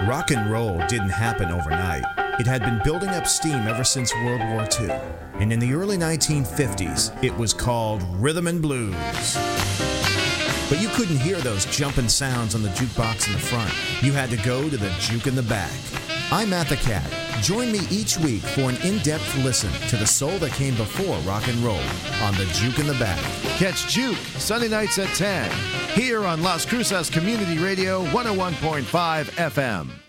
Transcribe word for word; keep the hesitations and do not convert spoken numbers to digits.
Rock and roll didn't happen overnight. It had been building up steam ever since World War Two. And in the early nineteen fifties, it was called rhythm and blues. But you couldn't hear those jumping sounds on the jukebox in the front. You had to go to the juke in the back. I'm Matt the Cat. Join me each week for an in-depth listen to the soul that came before rock and roll on the Juke in the Back. Catch Juke Sunday nights at ten here on Las Cruces Community Radio one oh one point five F M.